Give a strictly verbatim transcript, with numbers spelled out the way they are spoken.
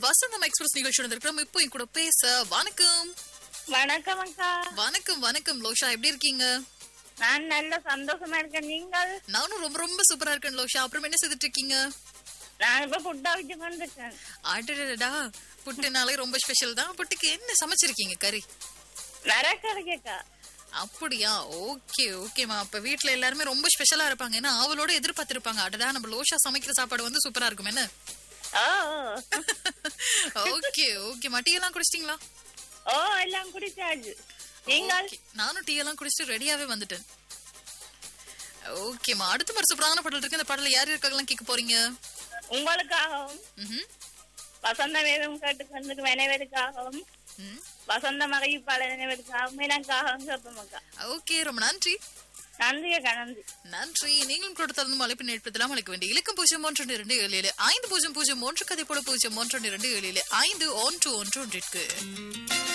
வசந்தம் express நிகழ்ச்சியோட இருக்கிறோம். இப்போ என் கூட பேச வணக்கம். வணக்கம் அக்கா. வணக்கம் வணக்கம் லோஷா, எப்படி இருக்கீங்க? நான் நல்ல சந்தோஷமா இருக்கேன். நீங்கள்? நானும் ரொம்ப ரொம்ப சூப்பரா இருக்கேன் லோஷா. அப்புறம் என்ன செய்துட்டு இருக்கீங்க? நான் இப்ப புட்டா வச்சு கொண்டிருக்கேன். அடடடா, புட்டுனாலே ரொம்ப ஸ்பெஷல் தான். புட்டுக்கு என்ன சமைச்சிருக்கீங்க? கறி வரக்கா. அப்படியா? ஓகே ஓகேமா. அப்ப வீட்டுல எல்லாருமே ரொம்ப ஸ்பெஷலா இருப்பாங்க. ஏன்னா அவளோட எதிர்பார்த்திருப்பாங்க, அடடா நம்ம லோஷா சமைக்கிற சாப்பாடு வந்து சூப்பரா இருக்கும் என்ன. ஓகே ஓகேமா. டீ எல்லாம் குடிச்சிட்டீங்களா? ஓ, எல்லாம் குடிச்சாச்சு. நீங்கள்? நானும் டீ எல்லாம் குடிச்சிட்டு ரெடியாவே வந்துட்டேன். ஓகேமா. அடுத்த மாதிரி சூப்பரான பாடல் இருக்கு. இந்த பாடல யார் இருக்காங்கலாம் கேட்க போறீங்க? உங்களுக்காகவும் வசந்த வேதம் கேட்டு வந்துட்டு வினைவருக்காகவும் வசந்த மகைப்பாள நினைவருக்காகவும் எனக்காகவும் கேட்போம்க்கா. ஓகே, ரொம்ப நன்றி. நன்றி அக்கா, நன்றி நன்றி. நீங்களும் கொடுத்தாலும் அழைப்பு நேர்ப்பதெல்லாம் அழைக்க வேண்டிய இலக்கம் பூஜ்ஜியம் ஒன்று இரண்டு ஏழு ஏழு ஐந்து பூஜ்ஜியம் பூஜ்ஜியம் ஒன்று கதை போல பூஜ்ஜியம் ஒன்று இரண்டு ஏழு ஏழு ஐந்து ஒன்று ஒன்று ஒன்றிற்கு